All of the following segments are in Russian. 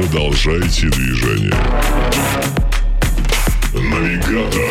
Продолжайте движение. Навигатор.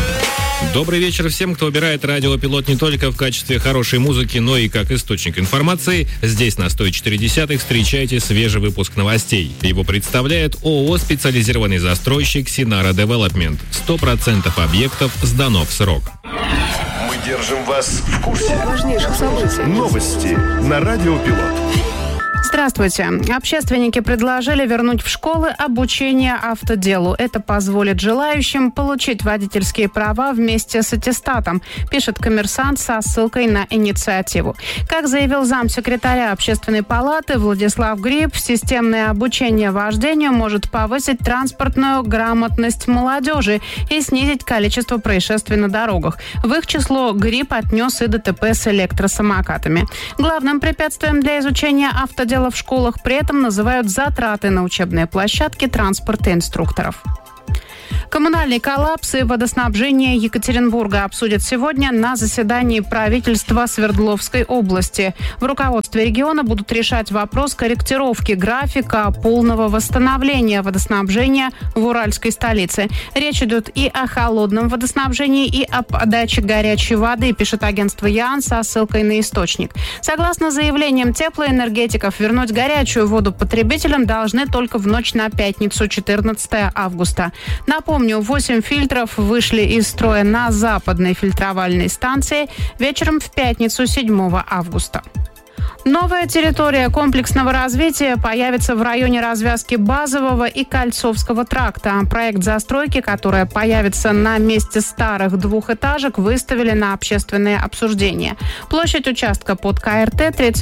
Добрый вечер всем, кто выбирает Радио Пилот не только в качестве хорошей музыки, но и как источник информации. Здесь на 104.10 встречайте свежий выпуск новостей. Его представляет ООО «Специализированный застройщик Синара Девелопмент». 100% объектов сдано в срок. Мы держим вас в курсе важнейших событий. Новости на Радио Пилот. Здравствуйте. Общественники предложили вернуть в школы обучение автоделу. Это позволит желающим получить водительские права вместе с аттестатом, пишет «Коммерсант» со ссылкой на инициативу. Как заявил замсекретаря Общественной палаты Владислав Гриб, системное обучение вождению может повысить транспортную грамотность молодежи и снизить количество происшествий на дорогах. В их число Гриб отнес и ДТП с электросамокатами. Главным препятствием для изучения автодела в школах при этом называют затраты на учебные площадки, транспорт и инструкторов. Коммунальный коллапс и водоснабжение Екатеринбурга обсудят сегодня на заседании правительства Свердловской области. В руководстве региона будут решать вопрос корректировки графика полного восстановления водоснабжения в Уральской столице. Речь идет и о холодном водоснабжении, и о подаче горячей воды, пишет агентство ЯН со ссылкой на источник. Согласно заявлениям теплоэнергетиков, вернуть горячую воду потребителям должны только в ночь на пятницу, 14 августа. Напомню, 8 фильтров вышли из строя на западной фильтровальной станции вечером в пятницу 7 августа. Новая территория комплексного развития появится в районе развязки Базового и Кольцовского тракта. Проект застройки, которая появится на месте старых двухэтажек, выставили на общественное обсуждение. Площадь участка под КРТ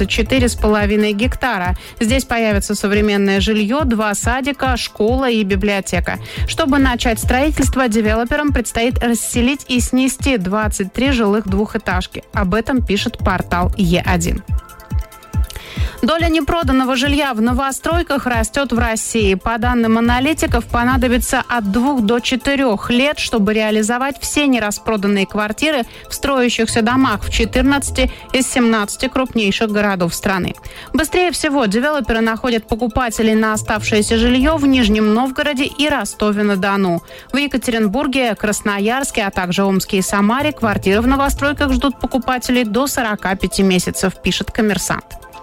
34,5 гектара. Здесь появится современное жилье, 2 садика, школа и библиотека. Чтобы начать строительство, девелоперам предстоит расселить и снести 23 жилых двухэтажки. Об этом пишет портал Е1. Доля непроданного жилья в новостройках растет в России. По данным аналитиков, понадобится от 2 до 4 лет, чтобы реализовать все нераспроданные квартиры в строящихся домах в 14 из 17 крупнейших городов страны. Быстрее всего девелоперы находят покупателей на оставшееся жилье в Нижнем Новгороде и Ростове-на-Дону. В Екатеринбурге, Красноярске, а также Омске и Самаре квартиры в новостройках ждут покупателей до 45 месяцев, пишет «Коммерсант».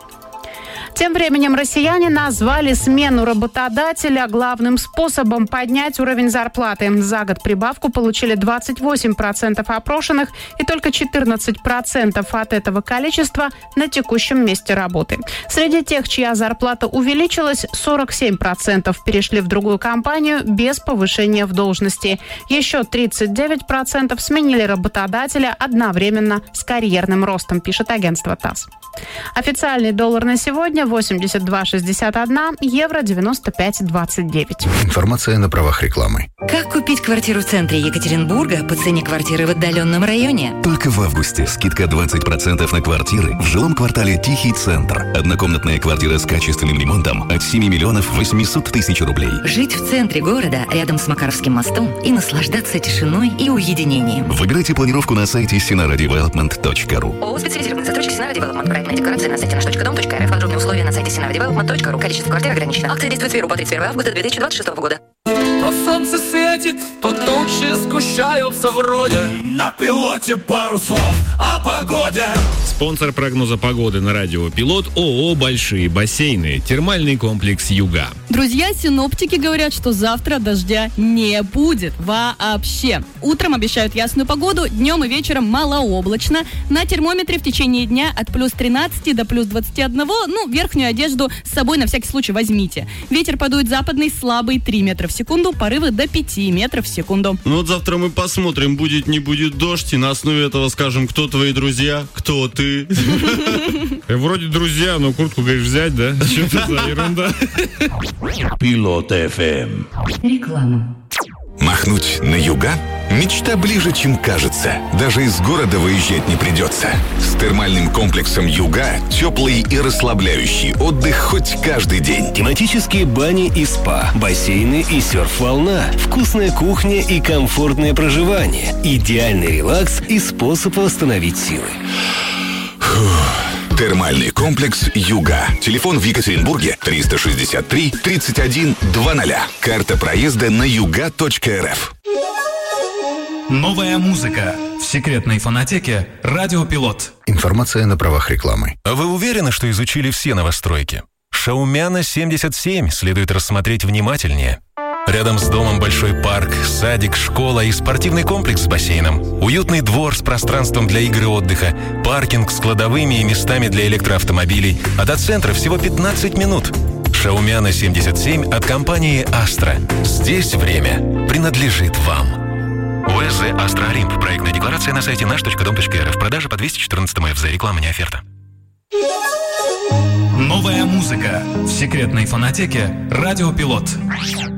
Тем временем россияне назвали смену работодателя главным способом поднять уровень зарплаты. За год прибавку получили 28% опрошенных и только 14% от этого количества на текущем месте работы. Среди тех, чья зарплата увеличилась, 47% перешли в другую компанию без повышения в должности. Еще 39% сменили работодателя одновременно с карьерным ростом, пишет агентство ТАСС. Официальный доллар на сегодня 82,61, евро 95,29. Информация на правах рекламы. Как купить квартиру в центре Екатеринбурга по цене квартиры в отдаленном районе? Только в августе скидка 20% на квартиры в жилом квартале «Тихий центр». Однокомнатная квартира с качественным ремонтом от 7 миллионов 800 тысяч рублей. Жить в центре города, рядом с Макаровским мостом и наслаждаться тишиной и уединением. Выбирайте планировку на сайте sinaradevelopment.ru. ООО «Специализированный застройщик Синара Девелопмент». Проектная декларация на сайте nаш.дом.рф. Подробные условия на сайте sinaradevelopment.ru. Количество квартир ограничено. Акция действует с 1 по 31 августа 2026 года. То солнце светит, то тучи сгущаются вроде. На пилоте пару слов о погоде. Спонсор прогноза погоды на Радио Пилот — ООО «Большие бассейны». Термальный комплекс «Юга». Друзья, синоптики говорят, что завтра дождя не будет вообще. Утром обещают ясную погоду, днем и вечером малооблачно. На термометре в течение дня от плюс 13 до плюс 21. Верхнюю одежду с собой на всякий случай возьмите. Ветер подует западный слабый 3 метра в секунду, порывы до 5 метров в секунду. Завтра мы посмотрим, будет не будет дождь, и на основе этого скажем, кто твои друзья, кто ты. Вроде друзья, но куртку, говоришь, взять, да? Что это за ерунда? Пилот ФМ. Реклама. Махнуть на юга? Мечта ближе, чем кажется. Даже из города выезжать не придется. С термальным комплексом «Юга» теплый и расслабляющий отдых хоть каждый день. Тематические бани и спа, бассейны и серф-волна, вкусная кухня и комфортное проживание, идеальный релакс и способ восстановить силы. Термальный комплекс «Юга». Телефон в Екатеринбурге 363 31 00. Карта проезда на yuga.rf. Новая музыка в секретной фонотеке «Радио Пилот». Информация на правах рекламы. А вы уверены, что изучили все новостройки? Шаумяна 77 следует рассмотреть внимательнее. Рядом с домом большой парк, садик, школа и спортивный комплекс с бассейном. Уютный двор с пространством для игр и отдыха, паркинг с кладовыми и местами для электроавтомобилей. А до центра всего 15 минут. Шаумяна 77 от компании «Астра». Здесь время принадлежит вам. ОСЗ «Астра Олимп». Проектная декларация на сайте наш.дом.рф. Продажа по 214 ФЗ. Реклама не оферта. Новая музыка в секретной фонотеке «Радио Пилот».